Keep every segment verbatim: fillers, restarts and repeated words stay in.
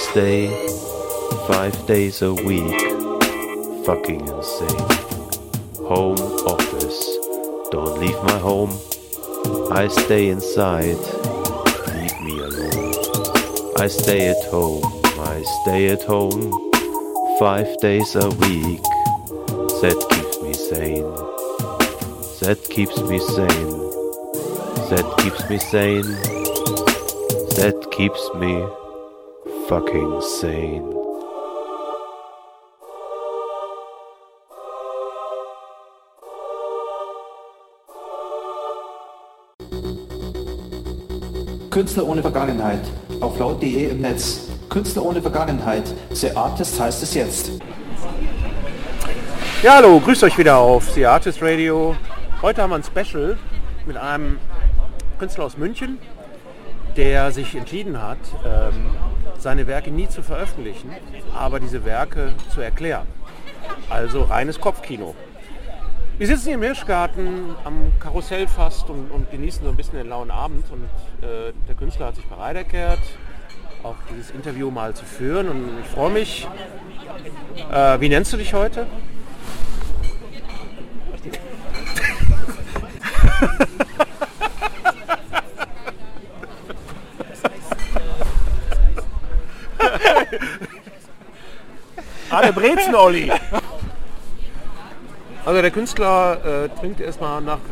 stay five days a week. Fucking insane. Home office. Don't leave my home. I stay inside. Leave me alone. I stay at home. I stay at home. Five days a week. That keeps me sane. That keeps me sane. That keeps me sane. That keeps me fucking sane. Künstler ohne Vergangenheit. Auf laut punkt de im Netz. Künstler ohne Vergangenheit. The Artist heißt es jetzt. Ja, hallo, grüßt euch wieder auf The Artist Radio. Heute haben wir ein Special mit einem Künstler aus München, der sich entschieden hat, seine Werke nie zu veröffentlichen, aber diese Werke zu erklären. Also reines Kopfkino. Wir sitzen hier im Hirschgarten am Karussell fast und, und genießen so ein bisschen den lauen Abend. Und äh, der Künstler hat sich bereit erklärt, auch dieses Interview mal zu führen. Und ich freue mich. Äh, wie nennst du dich heute? Ah, der Brezen-Olli. Also der Künstler äh, trinkt erstmal nach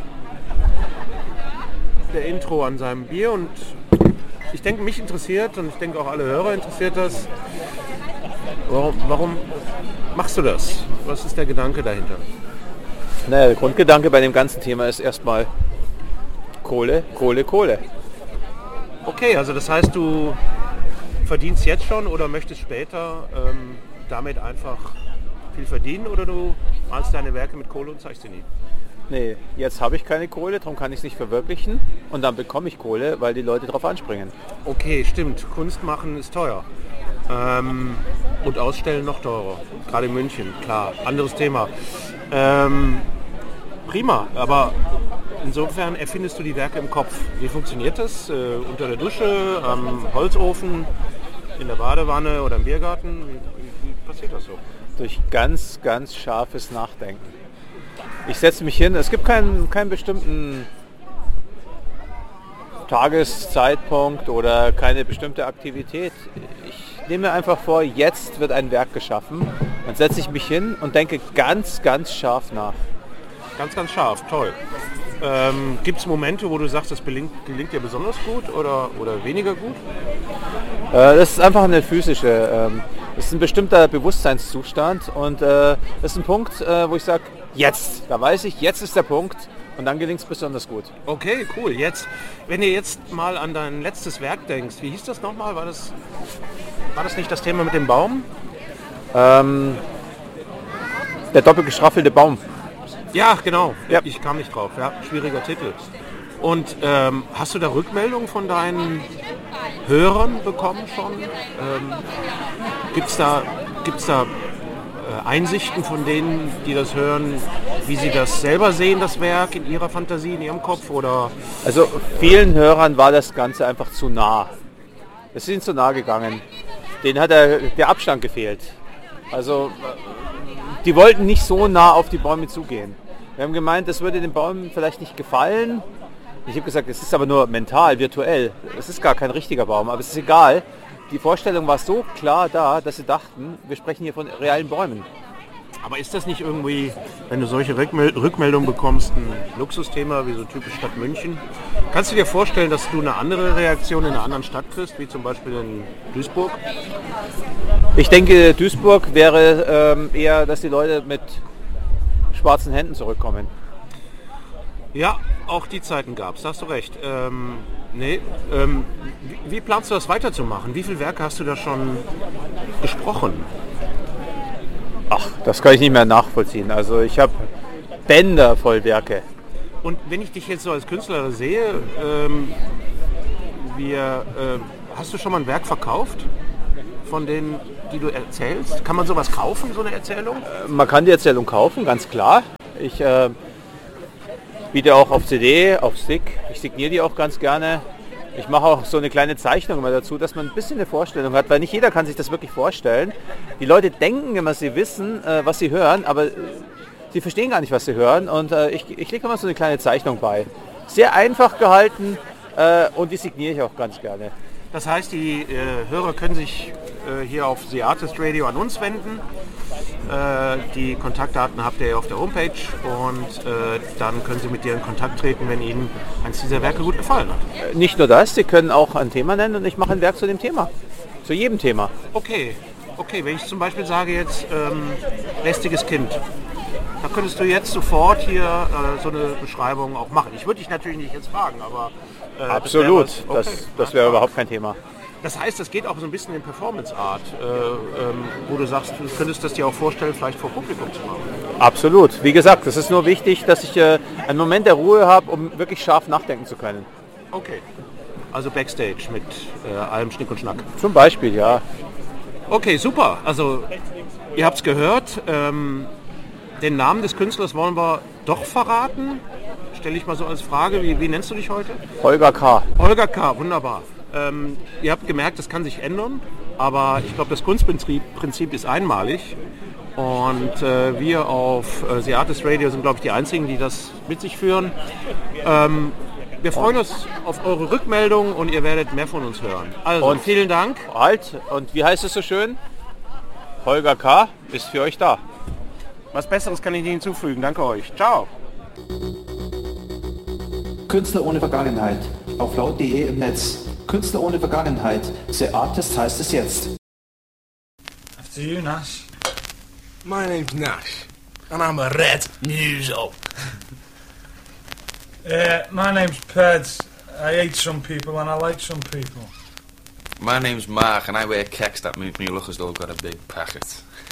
der Intro an seinem Bier und ich denke, mich interessiert und ich denke auch alle Hörer interessiert das. Warum, warum machst du das? Was ist der Gedanke dahinter? Naja, der Grundgedanke bei dem ganzen Thema ist erstmal Kohle, Kohle, Kohle. Okay, also das heißt, du verdienst jetzt schon oder möchtest später ähm, damit einfach viel verdienen oder du malst deine Werke mit Kohle und zeigst sie nie? Nee, jetzt habe ich keine Kohle, darum kann ich es nicht verwirklichen und dann bekomme ich Kohle, weil die Leute drauf anspringen. Okay, stimmt. Kunst machen ist teuer. Ähm, und ausstellen noch teurer. Gerade in München, klar. Anderes Thema. Ähm, prima, aber insofern erfindest du die Werke im Kopf. Wie funktioniert das? Äh, unter der Dusche, am Holzofen, in der Badewanne oder im Biergarten? Wie, wie passiert das so? Durch ganz, ganz scharfes Nachdenken. Ich setze mich hin, es gibt keinen, keinen bestimmten Tageszeitpunkt oder keine bestimmte Aktivität. Ich nehme einfach vor, jetzt wird ein Werk geschaffen. Dann setze ich mich hin und denke ganz, ganz scharf nach. Ganz, ganz scharf, toll. Ähm, gibt es Momente, wo du sagst, das gelingt, gelingt dir besonders gut oder, oder weniger gut? Äh, das ist einfach eine physische, ähm, das ist ein bestimmter Bewusstseinszustand und äh, das ist ein Punkt, äh, wo ich sage, jetzt, da weiß ich, jetzt ist der Punkt und dann gelingt es besonders gut. Okay, cool. Jetzt, wenn ihr jetzt mal an dein letztes Werk denkst, wie hieß das nochmal? War das, war das nicht das Thema mit dem Baum? Ähm, der doppelt gestraffelte Baum. Ja, genau. Ja. Ich kam nicht drauf. Ja, schwieriger Titel. Und ähm, hast du da Rückmeldungen von deinen Hörern bekommen schon? Ähm, gibt's da, gibt's da äh, Einsichten von denen, die das hören, wie sie das selber sehen, das Werk in ihrer Fantasie, in ihrem Kopf? Oder? Also vielen Hörern war das Ganze einfach zu nah. Es ist ihnen zu nah gegangen. Denen hat der, der Abstand gefehlt. Also die wollten nicht so nah auf die Bäume zugehen. Wir haben gemeint, das würde den Bäumen vielleicht nicht gefallen. Ich habe gesagt, es ist aber nur mental, virtuell. Es ist gar kein richtiger Baum, aber es ist egal. Die Vorstellung war so klar da, dass sie dachten, wir sprechen hier von realen Bäumen. Aber ist das nicht irgendwie, wenn du solche Rückmeldungen bekommst, ein Luxusthema wie so typisch Stadt München? Kannst du dir vorstellen, dass du eine andere Reaktion in einer anderen Stadt kriegst, wie zum Beispiel in Duisburg? Ich denke, Duisburg wäre ähm, eher, dass die Leute mit schwarzen Händen zurückkommen. Ja, auch die Zeiten gab es, da hast du recht. Ähm, nee, ähm, wie, wie planst du das weiterzumachen? Wie viele Werke hast du da schon gesprochen? Ach, das kann ich nicht mehr nachvollziehen. Also ich habe Bänder voll Werke. Und wenn ich dich jetzt so als Künstler sehe, ähm, wir, äh, hast du schon mal ein Werk verkauft von denen, die du erzählst? Kann man sowas kaufen, so eine Erzählung? Äh, man kann die Erzählung kaufen, ganz klar. Ich äh, biete auch auf C D, auf Stick. Ich signiere die auch ganz gerne. Ich mache auch so eine kleine Zeichnung immer dazu, dass man ein bisschen eine Vorstellung hat, weil nicht jeder kann sich das wirklich vorstellen. Die Leute denken immer, sie wissen, äh, was sie hören, aber äh, sie verstehen gar nicht, was sie hören. Und äh, ich, ich lege immer so eine kleine Zeichnung bei. Sehr einfach gehalten äh, und die signiere ich auch ganz gerne. Das heißt, die äh, Hörer können sich äh, hier auf The Artist Radio an uns wenden. Äh, die Kontaktdaten habt ihr auf der Homepage und äh, dann können Sie mit dir in Kontakt treten, wenn Ihnen eines dieser Werke gut gefallen hat. Äh, nicht nur das, Sie können auch ein Thema nennen und ich mache ein Werk zu dem Thema. Zu jedem Thema. Okay, okay. Wenn ich zum Beispiel sage jetzt ähm, lästiges Kind, da könntest du jetzt sofort hier äh, so eine Beschreibung auch machen. Ich würde dich natürlich nicht jetzt fragen, aber... Äh, Absolut, das wäre, okay. das, das wäre überhaupt kein Thema. Das heißt, das geht auch so ein bisschen in Performance Art, äh, ähm, wo du sagst, du könntest das dir auch vorstellen, vielleicht vor Publikum zu machen. Absolut. Wie gesagt, es ist nur wichtig, dass ich äh, einen Moment der Ruhe habe, um wirklich scharf nachdenken zu können. Okay. Also Backstage mit äh, allem Schnick und Schnack. Zum Beispiel, ja. Okay, super. Also ihr habt es gehört. Ähm, den Namen des Künstlers wollen wir doch verraten. Stelle ich mal so als Frage. Wie, wie nennst du dich heute? Holger K. Holger K. Wunderbar. Ähm, ihr habt gemerkt, das kann sich ändern, aber ich glaube, das Kunstprinzip Prinzip ist einmalig und äh, wir auf äh, The Artist Radio sind, glaube ich, die Einzigen, die das mit sich führen. Ähm, wir freuen uns auf eure Rückmeldung und ihr werdet mehr von uns hören. Also, Und vielen Dank. Halt, und wie heißt es so schön? Holger K. ist für euch da. Was Besseres kann ich nicht hinzufügen. Danke euch. Ciao. Künstler ohne Vergangenheit. Auf laut punkt de im Netz. Künstler ohne Vergangenheit. The Artist heißt es jetzt. After you, Nash. My name's Nash, and I'm a red muso. Uh, my name's Peds. I hate some people and I like some people. My name's Mark, and I wear keks that make me look as though I've got a big packet.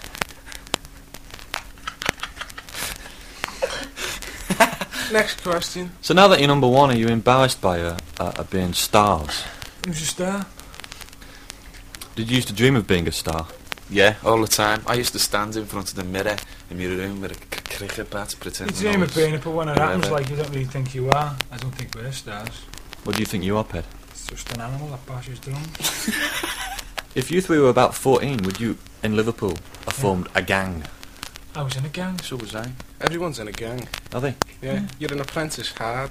Next question. So now that you're number one, are you embarrassed by uh, uh, being stars? Who's a star? Did you used to dream of being a star? Yeah, all the time. I used to stand in front of the mirror in my room with a c- cricket bat You pretending dream I of was being it, but when it whoever. happens, like, you don't really think you are. I don't think we're stars. What do you think you are, Ped? It's just an animal that bashes drums. If you three were about fourteen, would you, in Liverpool, have formed a gang? I was in a gang. So was I. Everyone's in a gang. Are they? Yeah, you're an apprentice hard.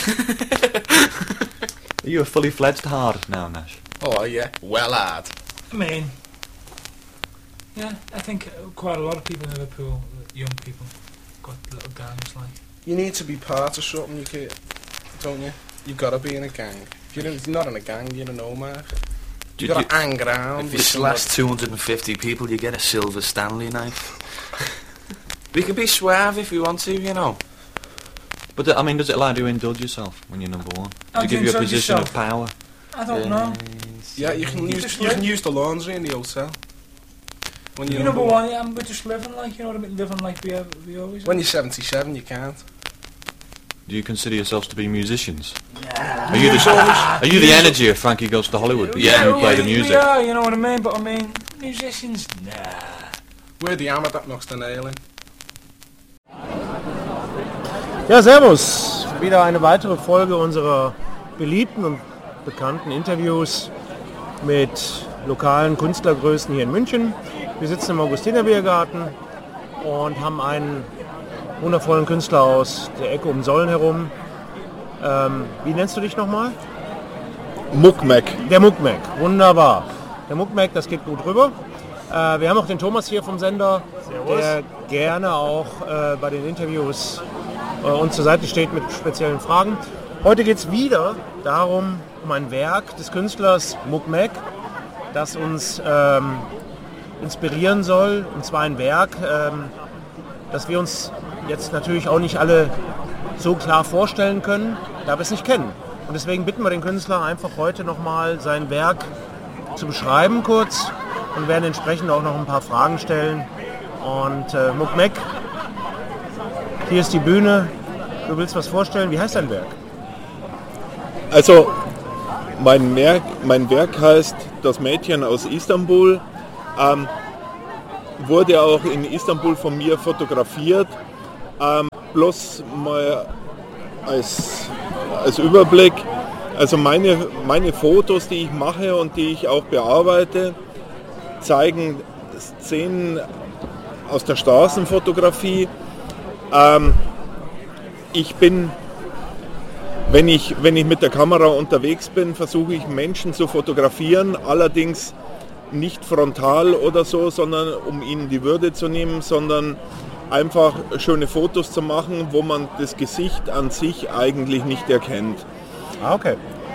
Are you a fully fledged hard now, Nash? Oh yeah, well hard. I mean, yeah, I think uh, quite a lot of people in Liverpool, uh, young people, got little gangs like. You need to be part of something, you kid, don't you? You've got to be in a gang. If you're, in, if you're not in a gang, you're a nomad. Did You've got you- to hang around. If you with somebody. slash two hundred fifty people, you get a silver Stanley knife. We can be suave if we want to, you know. But uh, I mean, does it allow you to indulge yourself when you're number one? How Does it do give you you a indulge position yourself? of power? I don't know. Yeah, you can use Just you live. can use the laundry in the hotel. When You you're number one, yeah, I'm just living like, you know what I mean, living like we, have, we always When have. you're seventy-seven, you can't. Do you consider yourselves to be musicians? Are you the Are you the energy of Frankie Goes to Hollywood? But Yeah, you play the we, music. We are, you know what I mean, but I mean, musicians, nah. We're the hammer that knocks the nail in. Ja, servus. Wieder eine weitere Folge unserer beliebten und bekannten Interviews mit lokalen Künstlergrößen hier in München. Wir sitzen im Augustinerbiergarten und haben einen wundervollen Künstler aus der Ecke um Solln herum. Ähm, wie nennst du dich nochmal? Muckmack. Der Muckmack, wunderbar. Der Muckmack, das geht gut rüber. Äh, wir haben auch den Thomas hier vom Sender, der gerne auch äh, bei den Interviews äh, uns zur Seite steht mit speziellen Fragen. Heute geht es wieder darum, um ein Werk des Künstlers Muckmack, das uns ähm, inspirieren soll. Und zwar ein Werk, ähm, das wir uns jetzt natürlich auch nicht alle so klar vorstellen können, da wir es nicht kennen. Und deswegen bitten wir den Künstler einfach heute nochmal sein Werk zu beschreiben kurz und werden entsprechend auch noch ein paar Fragen stellen. Und äh, Muckmack, hier ist die Bühne. Du willst was vorstellen? Wie heißt dein Werk? Also, mein Werk, mein Werk heißt Das Mädchen aus Istanbul. Ähm, wurde auch in Istanbul von mir fotografiert. Ähm, bloß mal als, als Überblick. Also meine, meine Fotos, die ich mache und die ich auch bearbeite, zeigen Szenen aus der Straßenfotografie. Ähm, ich bin, wenn ich, wenn ich mit der Kamera unterwegs bin, versuche ich Menschen zu fotografieren, allerdings nicht frontal oder so, sondern um ihnen die Würde zu nehmen, sondern einfach schöne Fotos zu machen, wo man das Gesicht an sich eigentlich nicht erkennt. Ah, okay.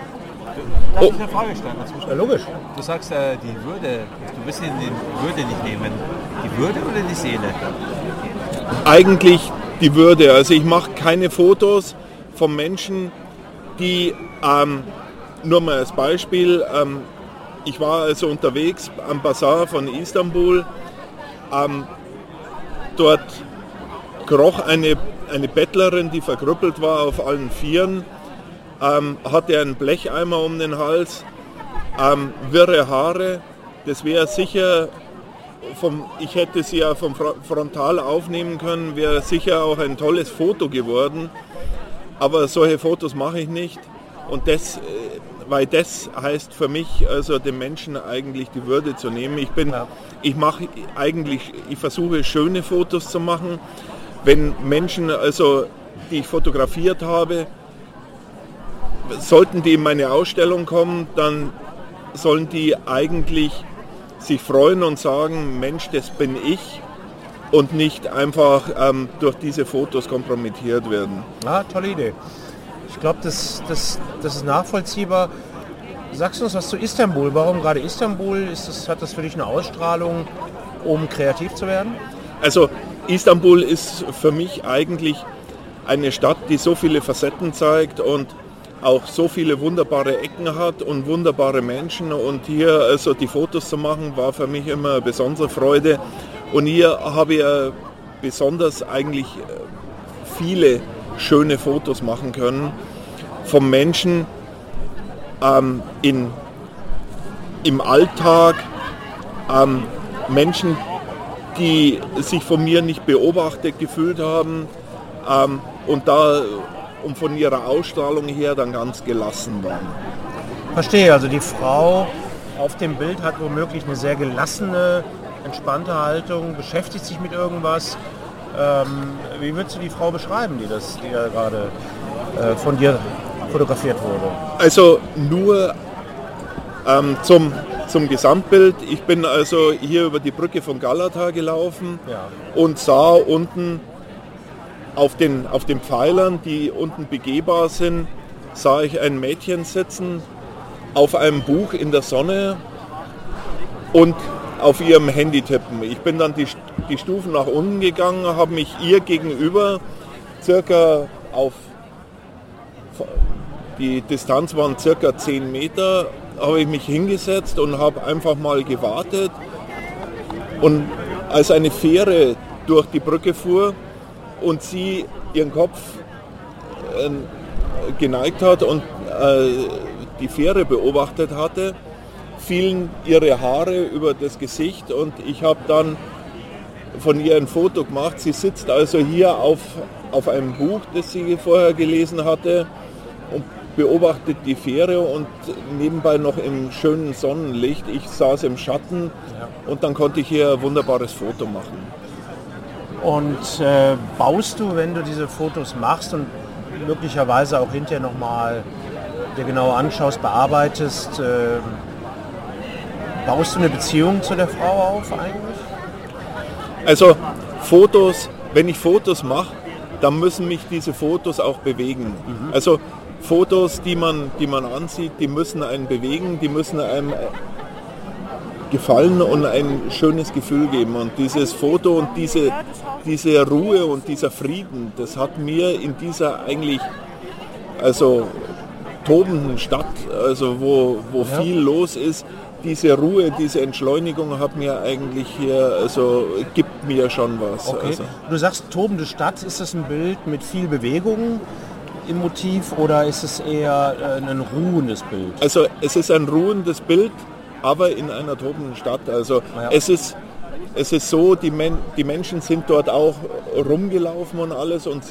Darf Oh. ich eine Frage stellen? Ja, logisch. Du sagst, äh, die Würde, du willst ihnen die Würde nicht nehmen. Die Würde oder die Seele? Eigentlich die Würde. Also ich mache keine Fotos von Menschen, die, ähm, nur mal als Beispiel, ähm, ich war also unterwegs am Bazar von Istanbul, ähm, dort kroch eine, eine Bettlerin, die verkrüppelt war auf allen Vieren, ähm, hatte einen Blecheimer um den Hals, ähm, wirre Haare, das wäre sicher, vom, ich hätte sie ja vom Frontal aufnehmen können, wäre sicher auch ein tolles Foto geworden, aber solche Fotos mache ich nicht und das, weil das heißt für mich, also den Menschen eigentlich die Würde zu nehmen. Ich bin, ja. ich mache eigentlich, ich versuche schöne Fotos zu machen, wenn Menschen, also die ich fotografiert habe, sollten die in meine Ausstellung kommen, dann sollen die eigentlich sich freuen und sagen, Mensch, das bin ich und nicht einfach ähm, durch diese Fotos kompromittiert werden. Ja, tolle Idee. Ich glaube, das, das, das ist nachvollziehbar. Sagst du uns was zu Istanbul? Warum gerade Istanbul? Ist das, hat das für dich eine Ausstrahlung, um kreativ zu werden? Also Istanbul ist für mich eigentlich eine Stadt, die so viele Facetten zeigt und auch so viele wunderbare Ecken hat und wunderbare Menschen. Und hier also die Fotos zu machen, war für mich immer eine besondere Freude. Und hier habe ich besonders eigentlich viele schöne Fotos machen können von Menschen ähm, in, im Alltag, ähm, Menschen, die sich von mir nicht beobachtet gefühlt haben ähm, und da und von ihrer Ausstrahlung her dann ganz gelassen waren. Verstehe, also die Frau auf dem Bild hat womöglich eine sehr gelassene, entspannte Haltung, beschäftigt sich mit irgendwas. Ähm, wie würdest du die Frau beschreiben, die, das, die da gerade äh, von dir fotografiert wurde? Also nur ähm, zum, zum Gesamtbild. Ich bin also hier über die Brücke von Galata gelaufen ja. und sah unten auf den, auf den Pfeilern, die unten begehbar sind, sah ich ein Mädchen sitzen auf einem Buch in der Sonne und auf ihrem Handy tippen. Ich bin dann die, die Stufen nach unten gegangen, habe mich ihr gegenüber circa auf, die Distanz waren circa zehn Meter, habe ich mich hingesetzt und habe einfach mal gewartet. Und als eine Fähre durch die Brücke fuhr und sie ihren Kopf äh, geneigt hat und äh, die Fähre beobachtet hatte, fielen ihre Haare über das Gesicht und ich habe dann von ihr ein Foto gemacht. Sie sitzt also hier auf, auf einem Buch, das sie vorher gelesen hatte und beobachtet die Fähre und nebenbei noch im schönen Sonnenlicht. Ich saß im Schatten ja. und dann konnte ich hier ein wunderbares Foto machen. Und äh, baust du, wenn du diese Fotos machst und möglicherweise auch hinterher nochmal dir genau anschaust, bearbeitest, äh, baust du eine Beziehung zu der Frau auf eigentlich? Also Fotos, wenn ich Fotos mache, dann müssen mich diese Fotos auch bewegen. Mhm. Also Fotos, die man, die man ansieht, die müssen einen bewegen, die müssen einem gefallen und ein schönes Gefühl geben. Und dieses Foto und diese, diese Ruhe und dieser Frieden, das hat mir in dieser eigentlich also tobenden Stadt, also wo, wo ja. viel los ist, diese Ruhe, diese Entschleunigung hat mir eigentlich hier, also gibt mir schon was. Okay. Also. Du sagst tobende Stadt, ist das ein Bild mit viel Bewegung im Motiv oder ist es eher ein ruhendes Bild? Also es ist ein ruhendes Bild, aber in einer tobenden Stadt. Also ja. es ist es ist so, die, Men- die Menschen sind dort auch rumgelaufen und alles und